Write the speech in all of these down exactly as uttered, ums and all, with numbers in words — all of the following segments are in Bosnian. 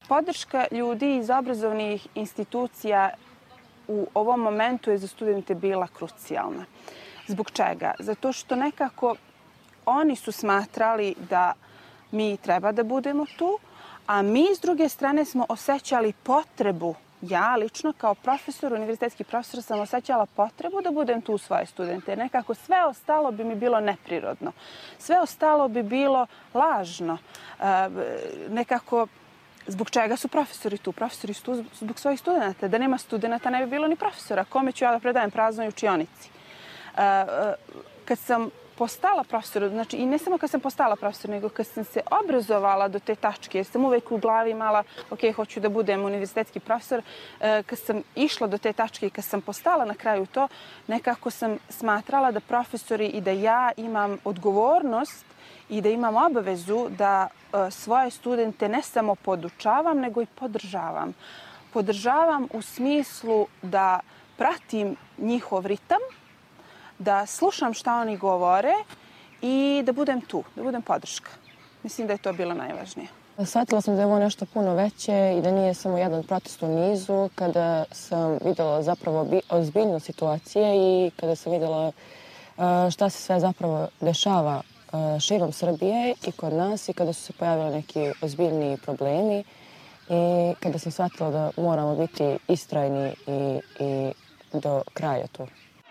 podrška ljudi iz obrazovnih institucija u ovom momentu je za studente bila krucijalna. Zbog čega? Zato što nekako oni su smatrali da mi treba da budemo tu, a mi s druge strane smo osjećali potrebu, ja lično kao profesor, univerzitetski profesor, sam osjećala potrebu da budem tu u svoje studente. Nekako sve ostalo bi mi bilo neprirodno. Sve ostalo bi bilo lažno. Nekako, zbog čega su profesori tu? Profesori su tu zbog svojih studenta. Da nema studenta ne bi bilo ni profesora. Kome ću ja da predajem praznoj učionici? Kad sam postala profesor, znači i ne samo kad sam postala profesor, nego kad sam se obrazovala do te tačke, jer sam uvek u glavi imala, ok, hoću da budem univerzitetski profesor, kad sam išla do te tačke i kad sam postala na kraju to, nekako sam smatrala da profesori i da ja imam odgovornost i da imam obavezu da svoje studente ne samo podučavam, nego i podržavam. Podržavam u smislu da pratim njihov ritam, da slušam šta oni govore i da budem tu, da budem podrška. Mislim da je to bilo najvažnije. Shvatila sam da je ovo nešto puno veće i da nije samo jedan protest u nizu kada sam vidjela zapravo ozbiljnu situacije i kada sam vidjela šta se sve zapravo dešava širom Srbije i kod nas i kada su se pojavili neki ozbiljniji problemi i kada sam shvatila da moramo biti istrajni i, i do kraja tu.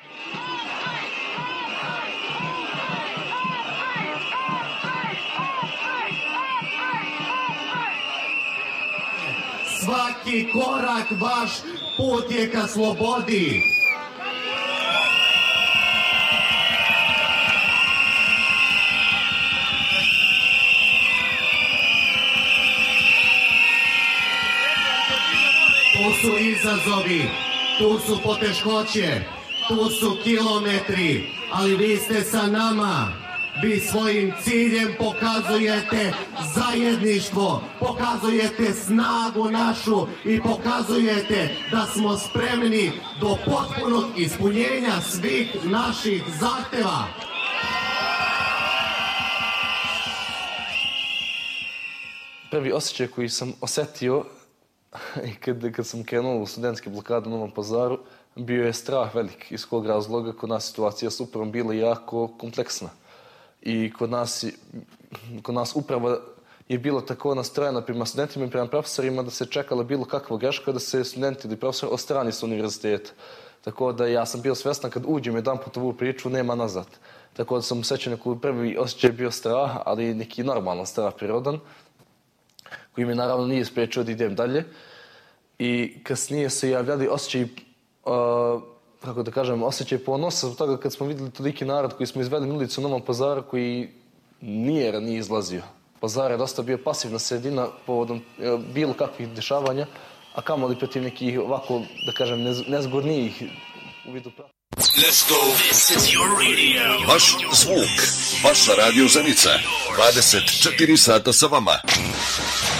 Svaki korak vaš put je ka slobodi. Tu su izazovi, tu su poteškoće, tu su kilometri, ali vi ste sa nama. Vi svojim ciljem pokazujete zajedništvo, pokazujete snagu našu i pokazujete da smo spremni do potpunog ispunjenja svih naših zahteva. Prvi osjećaj koji sam osjetio kad, kad sam krenuo u studentske blokade u Novom Pazaru bio je strah velik. Iz kog razloga? Kod nas situacija s upravom bila jako kompleksna. I kod nas, kod nas uprava je bilo tako nastrojena prema studentima i prema profesorima da se čekala bilo kakva greška da se studenti ili profesori ostrani s univerziteta. Tako da ja sam bio svjestan kad uđem jedan put u ovu priču nema nazad. Tako da sam osjećao neku prvi osjećaj bio strah, ali neki normalan strah prirodan, koji mi naravno nije spriječio da idem dalje. I kasnije se javljali osjećaj uh, kako da kažem, osjećaj ponosa zbog toga kad smo vidjeli toliki narod koji smo izveli na ulicu u Novom Pazaru koji nije ranije izlazio. Pazar je dosta bio pasivna sredina povodom bilo kakvih dešavanja, a kamoli protiv nekih ovako, da kažem, nezgornijih u vidu prava. Let's go. This is your radio. Vaš zvuk, vaša radio Zenica. dvadeset četiri sata sa vama.